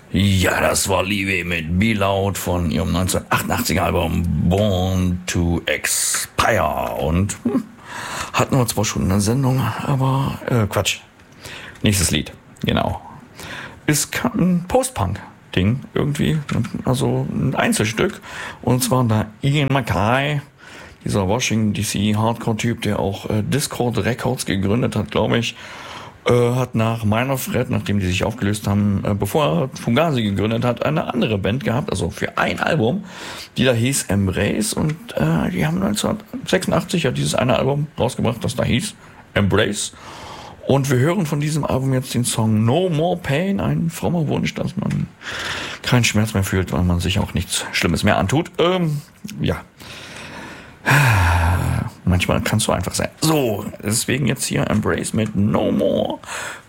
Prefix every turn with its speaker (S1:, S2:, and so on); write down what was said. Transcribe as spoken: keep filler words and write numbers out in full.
S1: Ja, das war Liebe mit Be Loud von ihrem neunzehnhundertachtundachtzig Album Born to Expire und hm, hatten wir zwar schon eine Sendung, aber äh, Quatsch. Nächstes Lied, genau. Ist ein Post-Punk-Ding irgendwie, also ein Einzelstück, und zwar da Ian MacKaye, dieser Washington D C Hardcore-Typ, der auch äh, Discord Records gegründet hat, glaube ich. Äh, hat nach Minor Threat, nachdem die sich aufgelöst haben, äh, bevor er Fugazi gegründet hat, eine andere Band gehabt, also für ein Album, die da hieß Embrace, und äh, die haben neunzehnhundertsechsundachtzig ja dieses eine Album rausgebracht, das da hieß Embrace, und wir hören von diesem Album jetzt den Song No More Pain, ein frommer Wunsch, dass man keinen Schmerz mehr fühlt, weil man sich auch nichts Schlimmes mehr antut. Ähm, ja. Manchmal kann es so einfach sein. So, deswegen jetzt hier Embrace mit No More